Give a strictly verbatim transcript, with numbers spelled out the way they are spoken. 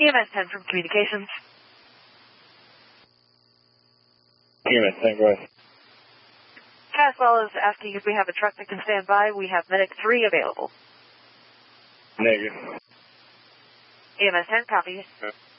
M S ten from Communications. E M S ten, go ahead. As well as asking if we have a truck that can stand by, we have Medic three available. Negative. E M S ten, copy.